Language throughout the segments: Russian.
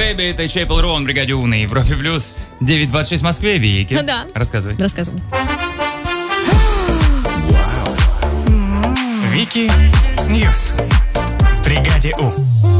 Бэйби, это Чейпл Роун, бригаде У на Европе Плюс. 9:26 в Москве, Вики. Да. Рассказывай. Рассказывай. Вики Ньюс в бригаде У.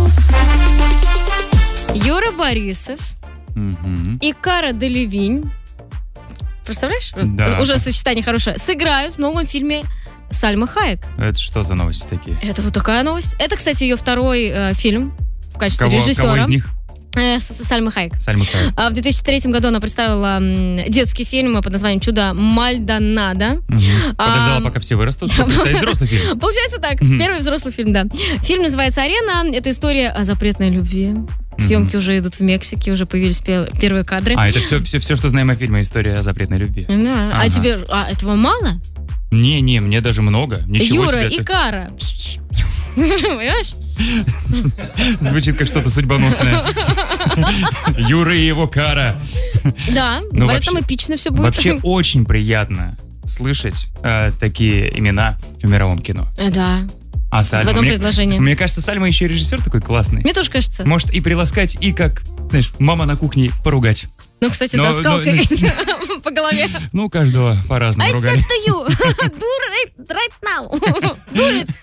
Юра Борисов и Кара Делевинь, представляешь? Да. Уже сочетание хорошее. Сыграют в новом фильме Сальмы Хайек. Это что за новости такие? Это вот такая новость. Это, кстати, ее второй фильм в качестве режиссера. Кого из них? Сальмы Хайек. Сальма Хайек. В 2003 году она представила детский фильм под названием «Чудо Мальдонадо». Подождала, пока все вырастут, чтобы представить взрослый фильм. Получается так. Первый взрослый фильм, да. Фильм называется «Арена». Это история о запретной любви. Съемки уже идут в Мексике, уже появились первые кадры. А, это все, что знаем о фильме «История о запретной любви». Да. Ага. А тебе этого мало? Не, мне даже много. Ничего Юра себе и ты. Кара. Понимаешь? Звучит как что-то судьбоносное. Юра и его Кара. Да, Ну, говорят, там вообще- эпично все будет. Вообще очень приятно слышать такие имена в мировом кино. Да, А Сальма? в одном мне, предложении. мне кажется, Сальма еще и режиссер такой классный. Мне тоже кажется. Может и приласкать, и как, знаешь, мама на кухне поругать. Ну, кстати, Но- да, скалкой по голове. Ну, у каждого по-разному I ругали. said to you, do it right now. Do it.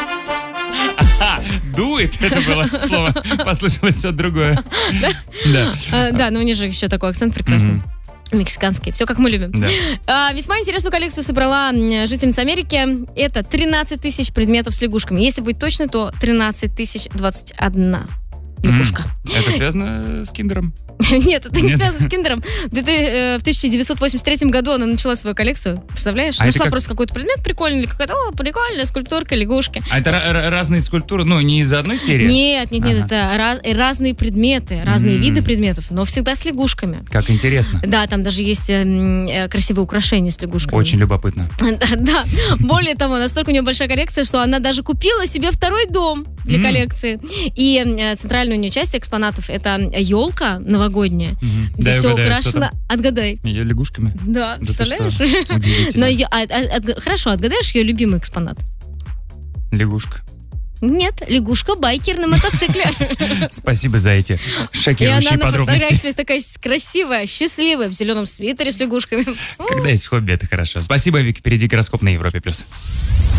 Дует, это было слово. Послышалось все другое. Да. Да, но у них же еще такой акцент прекрасный. Мексиканский. Все, как мы любим. Да. Весьма интересную коллекцию собрала жительница Америки. Это 13 тысяч предметов с лягушками. Если быть точно, то 13 021 лягушка. Это связано с киндером? Нет, это не Нет? связано с киндером. В 1983 году она начала свою коллекцию. Представляешь? А это Нашла как- просто какой-то предмет прикольный. Какая-то, прикольная скульптурка лягушки. А это разные скульптуры, ну, не из одной серии? Нет, Ага. это разные предметы, разные виды предметов, но всегда с лягушками. Как интересно. Да, там даже есть красивые украшения с лягушками. Очень любопытно. Да. Более того, настолько у нее большая коллекция, что она даже купила себе второй дом для коллекции. И центральная у нее часть экспонатов — это елка новогодняя, где Дай все угадаю, что украшено. там? Отгадай. Ее лягушками? Да, Да ты что? представляешь? Удивительно. Но хорошо, отгадаешь ее любимый экспонат? Лягушка. Нет, лягушка-байкер на мотоцикле. Спасибо за эти И она шокирующие на подробности. фотографии такая красивая, счастливая, в зеленом свитере с лягушками. Когда есть хобби, это хорошо. Спасибо, Вик. Впереди гороскоп на Европе+.